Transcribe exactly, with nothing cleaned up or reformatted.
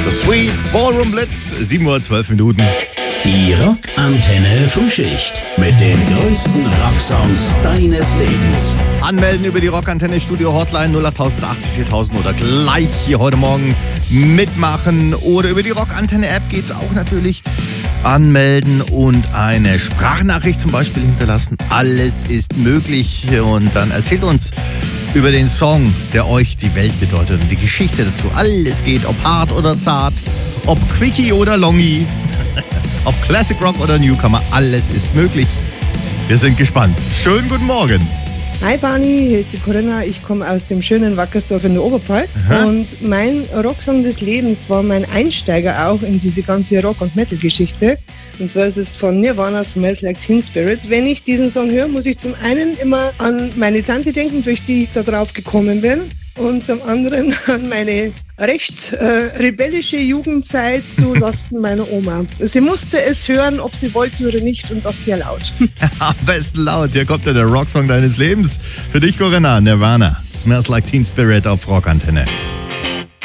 The Sweet Ballroom Blitz, sieben Uhr zwölf Minuten. Die Rockantenne Frühschicht mit den größten Rocksongs deines Lebens. Anmelden über die Rockantenne Studio Hotline null acht achtzig viertausend oder gleich hier heute Morgen mitmachen. Oder über die Rockantenne App geht's auch natürlich. Anmelden und eine Sprachnachricht zum Beispiel hinterlassen. Alles ist möglich. Und dann erzählt uns über den Song, der euch die Welt bedeutet und die Geschichte dazu. Alles geht, ob hart oder zart, ob Quickie oder Longy, ob Classic Rock oder Newcomer. Alles ist möglich. Wir sind gespannt. Schönen guten Morgen. Hi Barney, hier ist die Corinna. Ich komme aus dem schönen Wackersdorf in der Oberpfalz. Aha. Und mein Rocksong des Lebens war mein Einsteiger auch in diese ganze Rock- und Metal-Geschichte. Und zwar ist es von Nirvana, Smells Like Teen Spirit. Wenn ich diesen Song höre, muss ich zum einen immer an meine Tante denken, durch die ich da drauf gekommen bin. Und zum anderen an meine recht äh, rebellische Jugendzeit zu Lasten meiner Oma. Sie musste es hören, ob sie wollte oder nicht, und das sehr laut. Am besten laut. Hier kommt ja der Rocksong deines Lebens. Für dich, Corinna, Nirvana. Smells Like Teen Spirit auf Rockantenne.